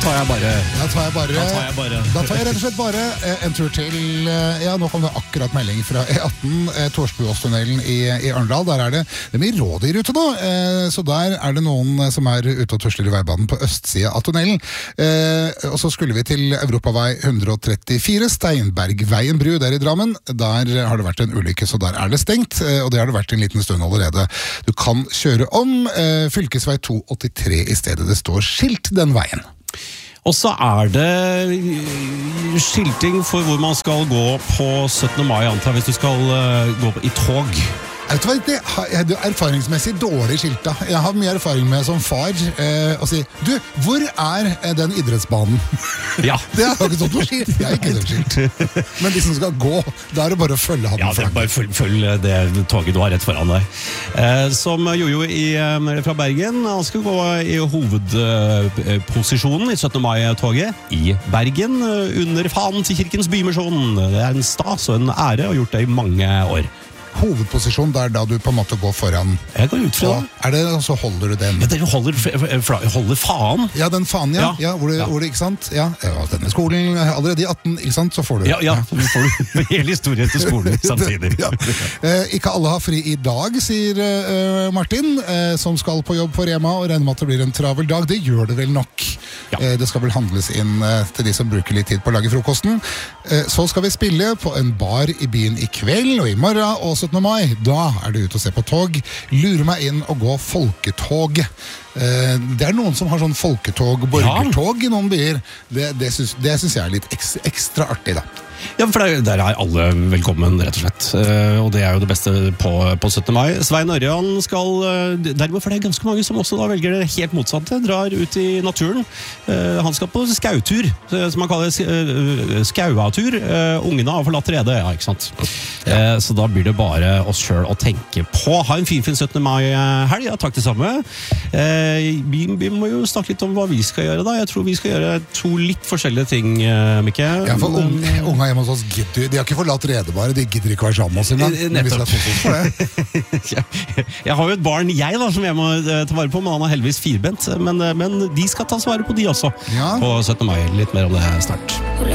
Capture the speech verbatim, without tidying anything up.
tar jeg bare Da tar jeg bare Da tar jeg, bare. Da tar jeg rett og slett bare eh, en tur til eh, Ja, nå kom det akkurat melding fra E atten, eh, Torsbuåstunnelen i, i Arendal. Der er det, det er mye rådyr ute nå, eh, så der er det noen eh, som er ute og tusler i veibanen på østsida av tunnelen. Eh, og så skulle vi til Europavei ett trettifire, Steinbergveien bru der i Drammen. Der har det vært en ulykke, så der er det stengt, eh, og det har det vært en liten stund allerede. Du kan kjøre om eh, fylkesvei to åttitre i stedet. Det står skilt den veien. Og så er det skilting for hvor man skal gå på syttende mai, antar jeg, hvis du skal uh, gå i tog. Jeg vet, det er erfaringsmessig dårlig skilta. Jeg har mye erfaring med som far eh, å si, du, hvor er den idrettsbanen? Ja. Det er ikke sånn noe skilt. Det er ikke sånn skilt. Men de som skal gå, da er det bare å følge han. Ja, det er bare følg, følg det toget du har rett foran deg. Eh, som Jojo i, fra Bergen, han skal gå i hovedposisjonen i syttende mai-toget i Bergen, under fanen til Kirkens Bymisjon. Det er en stas og en ære, og gjort det i mange år. Hovedposisjon der da du på en måte går foran. Jeg går ut fra det. Er det, og så holder du den? Ja, dere holder, holder faen. Ja, den faen, ja. Ja. ja, hvor, det, Ja. hvor det, ikke sant? Ja, denne skolen, allerede i atten, ikke sant, så får du. Ja, ja, så får du hele historien til skolen samtidig. Ja. Eh, ikke alle har fri i dag, sier eh, Martin, eh, som skal på jobb på Rema, og regner med at det blir en travel dag. Det gjør det vel nok. Ja. Eh, det skal vel handles inn eh, til de som bruker litt tid på å lage frokosten. Eh, så skal vi spille på en bar i byen i kveld og i morgen, og syttende mai. Da er det ute å se på tog. Lure meg inn og gå folketog. Eh, det er noen som har sånn folketog, borgertog i noen byer. Det, det, syns, det syns jeg er litt ekstra, ekstra artig, da. Ja, for der, der er alle velkommen, rett og slett. Uh, og det er jo det beste på, på syttende mai. Svein Ørjan skal uh, dermed, for det er ganske mange som også da velger det helt motsatte, drar ut i naturen. Uh, han skal på skautur, som man kaller uh, skauatur. Uh, ungene har forlatt redet, ja, ikke sant? Uh, så da blir det bare oss selv å tenke på. Ha en fin, fin syttende mai-helg, ja, takk det samme. Uh, vi, vi må jo snakke litt om hva vi skal gjøre da. Jeg tror vi skal gjøre to litt forskjellige ting, uh, Mikke. Ja, for unge, unge hjemme hos oss gidder, de har ikke forlatt redet bare, de gidder ikke være sammen med oss engang. Men vi skal få oss for det. Jeg har jo et barn, jeg da, som jeg må ta vare på, men han er heldigvis firbent. Men, men de skal tas vare på de også, ja. På syttende mai. Litt mer om det snart.